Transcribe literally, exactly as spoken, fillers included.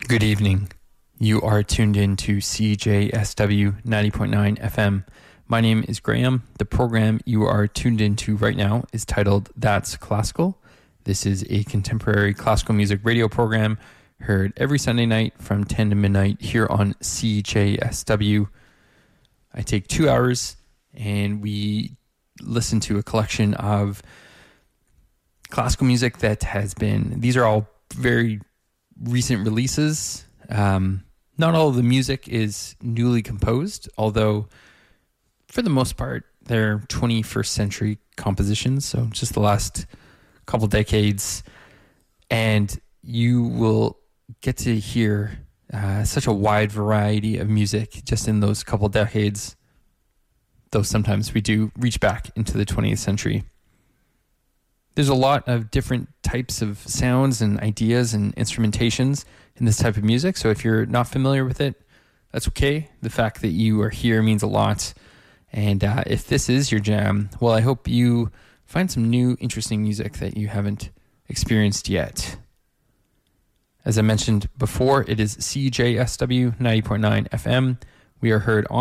Good evening. You are tuned in to C J S W ninety point nine F M. My name is Graham. The program you are tuned into right now is titled That's Classical. This is a contemporary classical music radio program heard every Sunday night from ten to midnight here on C J S W. I take two hours and we listen to a collection of classical music that has been, these are all very recent releases. Um, not all of the music is newly composed, although for the most part, they're twenty-first century compositions, so just the last couple decades. And you will get to hear uh, such a wide variety of music just in those couple decades, though sometimes we do reach back into the twentieth century. There's a lot of different types of sounds and ideas and instrumentations in this type of music. So if you're not familiar with it, that's okay. The fact that you are here means a lot. And uh, if this is your jam, well, I hope you find some new, interesting music that you haven't experienced yet. As I mentioned before, it is C J S W ninety point nine F M. We are heard on